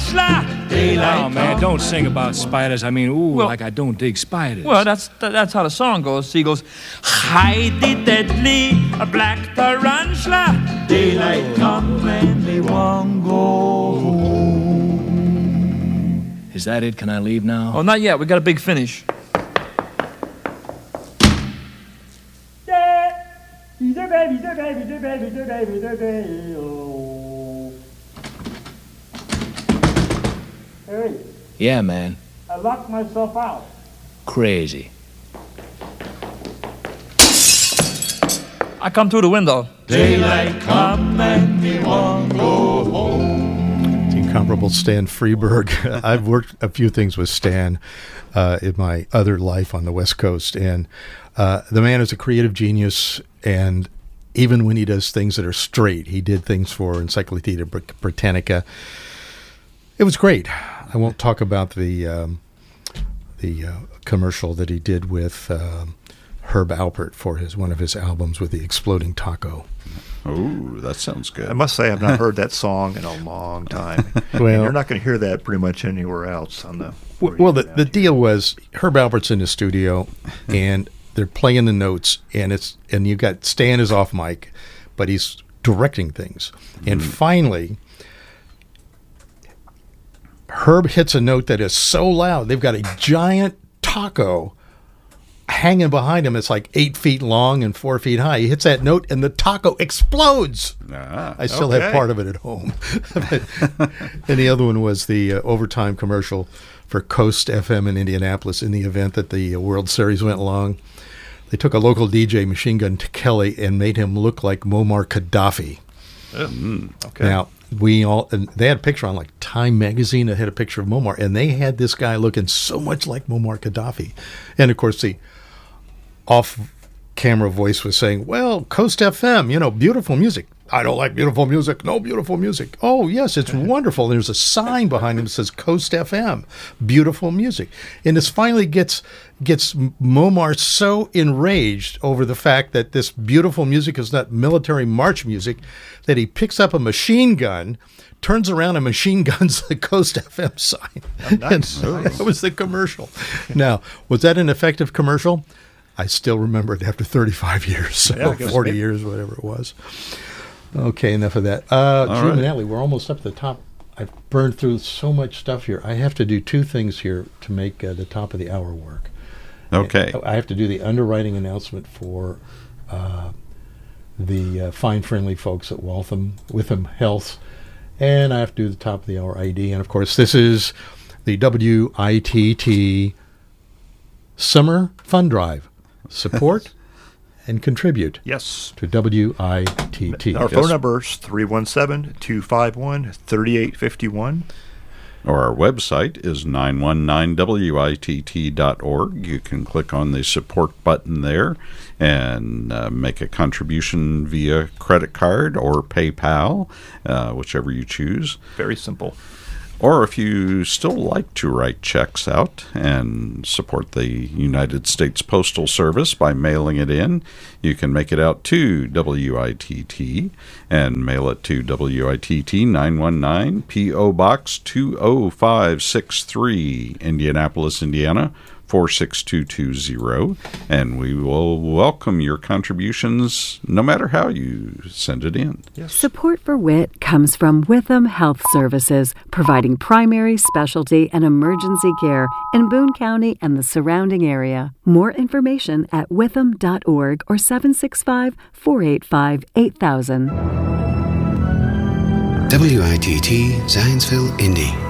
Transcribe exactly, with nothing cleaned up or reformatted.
tarantula. Daylight Oh, man, don't sing about spiders. I mean, ooh, Well- like I don't dig spiders. Well, that's that's how the song goes. He goes, hide the deadly black tarantula. Daylight come and me won't go home. Is that it? Can I leave now? Oh, not yet. We got a big finish. Hey, Yeah, man. I locked myself out. Crazy. I come through the window. Daylight come and me won't go home. The incomparable Stan Freberg. I've worked a few things with Stan uh, in my other life on the West Coast, and uh, the man is a creative genius, and even when he does things that are straight, he did things for Encyclopedia Britannica. It was great. I won't talk about the um, the uh, commercial that he did with um, Herb Alpert for his one of his albums with the exploding taco. Oh, that sounds good. I must say I've not heard that song in a long time. Well- And you're not going to hear that pretty much anywhere else on the. Well, well the, the deal was Herb Alpert's in the studio, and they're playing the notes, and it's and you got Stan is off mic, but he's directing things, and finally, Herb hits a note that is so loud they've got a giant taco hanging behind him. It's like eight feet long and four feet high. He hits that note, and the taco explodes. Ah, I still okay. have part of it at home. And the other one was the uh, overtime commercial for Coast F M in Indianapolis in the event that the uh, World Series went long. They took a local D J, Machine Gun Kelly, and made him look like Muammar Gaddafi. Okay. Now, we all, and they had a picture on like Time magazine that had a picture of Muammar, and they had this guy looking so much like Muammar Gaddafi. And of course, the off-camera voice was saying, well, Coast F M, you know, beautiful music. I don't like beautiful music. No beautiful music. Oh, yes, it's wonderful. There's a sign behind him that says Coast F M, beautiful music. And this finally gets gets Muammar so enraged over the fact that this beautiful music is not military march music that he picks up a machine gun, turns around and machine guns the Coast F M sign. nice. And that was the commercial. Now, was that an effective commercial? I still remember it after thirty-five years, so Yeah, I guess forty maybe. years, whatever it was. Okay, enough of that. Uh, Drew right. Manelli, we're almost up to the top. I've burned through so much stuff here. I have to do two things here to make uh, the top of the hour work. Okay. I have to do the underwriting announcement for uh, the uh, fine, friendly folks at Waltham, Witham Health, and I have to do the top of the hour I D. And, of course, this is the W I T T Summer Fund Drive. Support and contribute Yes. to W I T T. Our phone number is three one seven, two five one, three eight five one. Or our website is nine one nine W I T T dot org. You can click on the support button there and uh, make a contribution via credit card or PayPal, uh, whichever you choose. Very simple. Or if you still like to write checks out and support the United States Postal Service by mailing it in, you can make it out to W I T T and mail it to W I T T nine one nine, P O Box two oh five six three, Indianapolis, Indiana four six two two zero, and we will welcome your contributions no matter how you send it in. Support for W I T comes from Witham Health Services, providing primary, specialty, and emergency care in Boone County and the surrounding area. More information at witham dot org or seven six five, four eight five, eight thousand. W I T T Zionsville, Indy